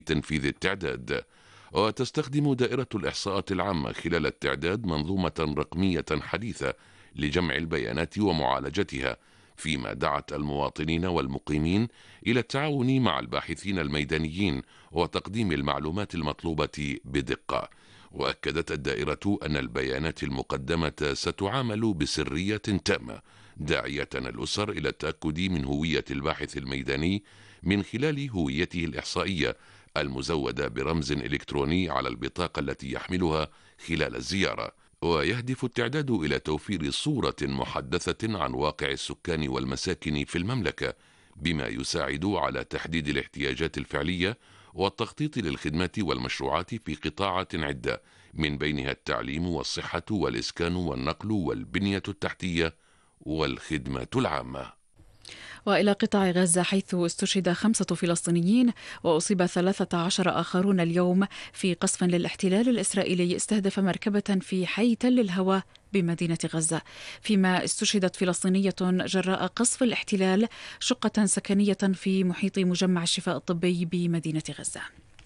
تنفيذ التعداد. وتستخدم دائرة الإحصاءات العامة خلال التعداد منظومة رقمية حديثة لجمع البيانات ومعالجتها، فيما دعت المواطنين والمقيمين إلى التعاون مع الباحثين الميدانيين وتقديم المعلومات المطلوبة بدقة. وأكدت الدائرة أن البيانات المقدمة ستعامل بسرية تامة، داعية الأسر إلى التأكد من هوية الباحث الميداني من خلال هويته الإحصائية المزودة برمز إلكتروني على البطاقة التي يحملها خلال الزيارة. ويهدف التعداد إلى توفير صورة محدثة عن واقع السكان والمساكن في المملكة، بما يساعد على تحديد الاحتياجات الفعلية والتخطيط للخدمات والمشروعات في قطاعات عدة، من بينها التعليم والصحة والإسكان والنقل والبنية التحتية والخدمات العامة. وإلى قطاع غزة، حيث استشهد 5 فلسطينيين وأصيب 13 آخرون اليوم في قصف للاحتلال الإسرائيلي استهدف مركبة في حي تل الهوى بمدينة غزة، فيما استشهدت فلسطينية جراء قصف الاحتلال شقة سكنية في محيط مجمع الشفاء الطبي بمدينة غزة.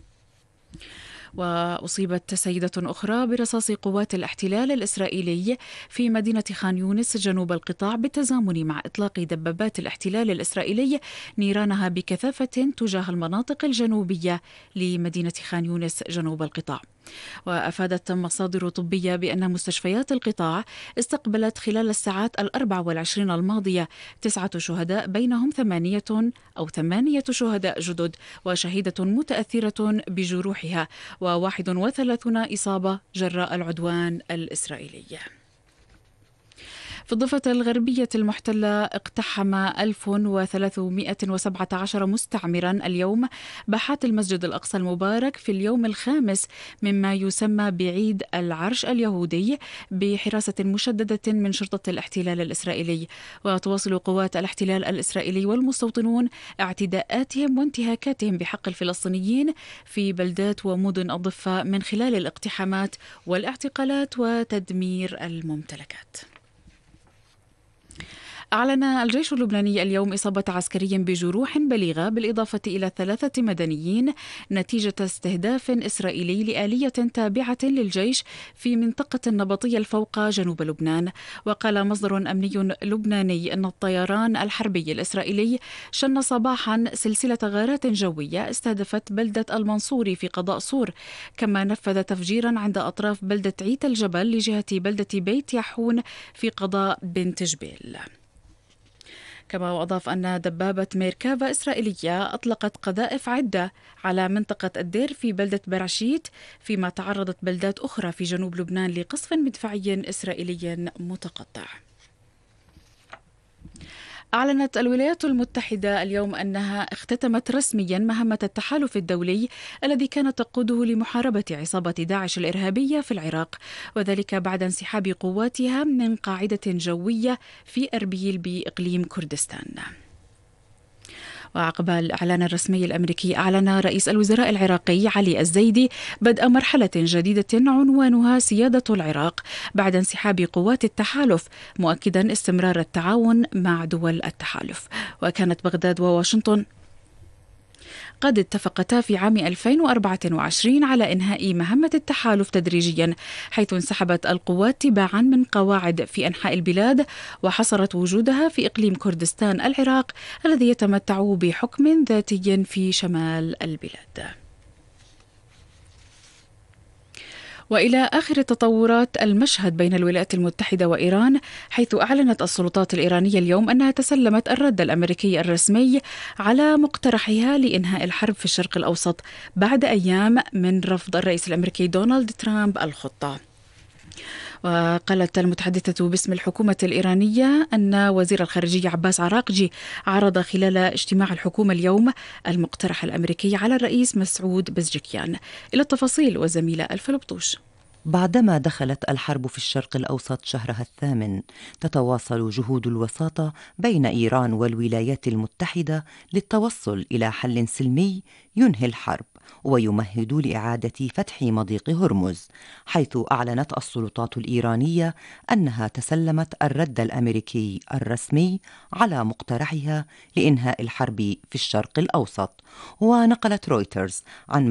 وأصيبت سيدة أخرى برصاص قوات الاحتلال الإسرائيلي في مدينة خان يونس جنوب القطاع، بالتزامن مع إطلاق دبابات الاحتلال الإسرائيلي نيرانها بكثافة تجاه المناطق الجنوبية لمدينة خان يونس جنوب القطاع. وأفادت مصادر طبية بأن مستشفيات القطاع استقبلت خلال الساعات 24 الماضية 9 شهداء، بينهم 8 شهداء جدد وشهيدة متأثرة بجروحها، و31 إصابة جراء العدوان الإسرائيلي. في الضفة الغربية المحتلة اقتحم 1317 مستعمرا اليوم باحات المسجد الأقصى المبارك في اليوم الخامس مما يسمى بعيد العرش اليهودي بحراسة مشددة من شرطة الاحتلال الإسرائيلي. وتواصل قوات الاحتلال الإسرائيلي والمستوطنون اعتداءاتهم وانتهاكاتهم بحق الفلسطينيين في بلدات ومدن الضفة من خلال الاقتحامات والاعتقالات وتدمير الممتلكات. أعلن الجيش اللبناني اليوم إصابة عسكري بجروح بليغة بالإضافة إلى 3 مدنيين نتيجة استهداف إسرائيلي لآلية تابعة للجيش في منطقة النبطية الفوقى جنوب لبنان. وقال مصدر أمني لبناني أن الطيران الحربي الإسرائيلي شن صباحا سلسلة غارات جوية استهدفت بلدة المنصوري في قضاء صور، كما نفذ تفجيرا عند أطراف بلدة عيت الجبل لجهة بلدة بيت يحون في قضاء بنت جبيل. كما وأضاف أن دبابة ميركافا إسرائيلية أطلقت قذائف عدة على منطقة الدير في بلدة براشيت، فيما تعرضت بلدات أخرى في جنوب لبنان لقصف مدفعي إسرائيلي متقطع. أعلنت الولايات المتحدة اليوم أنها اختتمت رسميا مهمة التحالف الدولي الذي كانت تقوده لمحاربة عصابة داعش الإرهابية في العراق، وذلك بعد انسحاب قواتها من قاعدة جوية في أربيل بإقليم كردستان. وعقب الإعلان الرسمي الأمريكي، أعلن رئيس الوزراء العراقي علي الزيدي بدء مرحلة جديدة عنوانها سيادة العراق بعد انسحاب قوات التحالف، مؤكدا استمرار التعاون مع دول التحالف. وكانت بغداد وواشنطن قد اتفقتا في عام 2024 على إنهاء مهمة التحالف تدريجيا، حيث انسحبت القوات تباعا من قواعد في أنحاء البلاد وحصرت وجودها في إقليم كردستان العراق الذي يتمتع بحكم ذاتي في شمال البلاد. وإلى آخر تطورات المشهد بين الولايات المتحدة وإيران، حيث أعلنت السلطات الإيرانية اليوم أنها تسلمت الرد الأمريكي الرسمي على مقترحها لإنهاء الحرب في الشرق الأوسط بعد أيام من رفض الرئيس الأمريكي دونالد ترامب الخطة. وقالت المتحدثة باسم الحكومة الإيرانية أن وزير الخارجية عباس عراقجي عرض خلال اجتماع الحكومة اليوم المقترح الأمريكي على الرئيس مسعود بزجكيان. إلى التفاصيل وزميلة الفلبطوش. بعدما دخلت الحرب في الشرق الأوسط شهرها الثامن، تتواصل جهود الوساطة بين إيران والولايات المتحدة للتوصل إلى حل سلمي ينهي الحرب ويمهد لإعادة فتح مضيق هرمز، حيث أعلنت السلطات الإيرانية أنها تسلمت الرد الأمريكي الرسمي على مقترحها لإنهاء الحرب في الشرق الأوسط. ونقلت رويترز عن